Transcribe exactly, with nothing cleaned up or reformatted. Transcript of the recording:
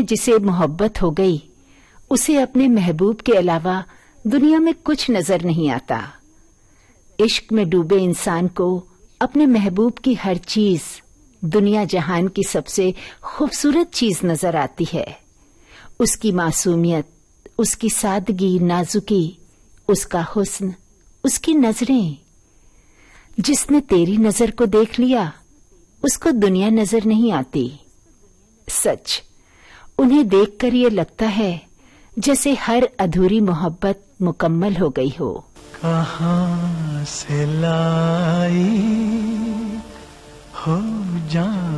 जिसे मोहब्बत हो गई उसे अपने महबूब के अलावा दुनिया में कुछ नजर नहीं आता। इश्क में डूबे इंसान को अपने महबूब की हर चीज दुनिया जहान की सबसे खूबसूरत चीज नजर आती है। उसकी मासूमियत, उसकी सादगी, नाजुकी, उसका हुस्न, उसकी नजरें। जिसने तेरी नजर को देख लिया उसको दुनिया नजर नहीं आती। सच, उन्हें देखकर ये लगता है जैसे हर अधूरी मोहब्बत मुकम्मल हो गई हो। कहाँ से लाई हो जान